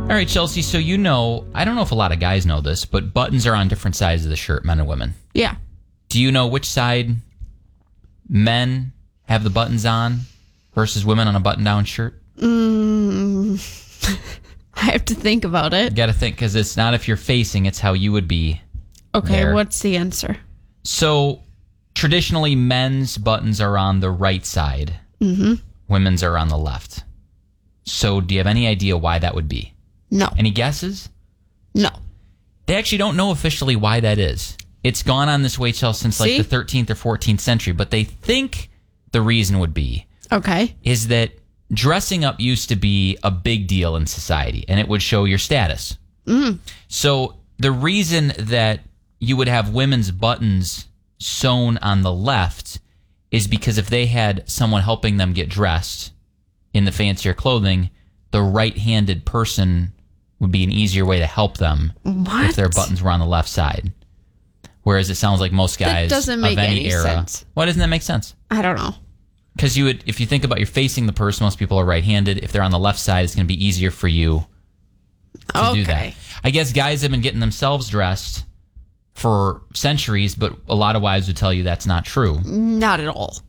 All right, Chelsea, so you know, I don't know if a lot of guys know this, but buttons are on different sides of the shirt, men and women. Yeah. Do you know which side men have the buttons on versus women on a button-down shirt? I have to think about it. You got to think, because it's not if you're facing, it's how you would be. Okay, there. what's the answer? So, traditionally, men's buttons are on the right side. Mm-hmm. Women's are on the left. So, do you have any idea why that would be? No. Any guesses? No. They actually don't know officially why that is. It's gone on this way, Chelsea, since like the 13th or 14th century, but they think the reason would be is that dressing up used to be a big deal in society, and it would show your status. So the reason that you would have women's buttons sewn on the left is because if they had someone helping them get dressed in the fancier clothing, the right-handed person would be an easier way to help them if their buttons were on the left side. Whereas it sounds like most guys doesn't make of any any era. sense. Why doesn't that make sense? I don't know. Because you would, if you think about you're facing the person, most people are right-handed. If they're on the left side, it's going to be easier for you to do that. I guess guys have been getting themselves dressed for centuries, but a lot of wives would tell you that's not true. Not at all.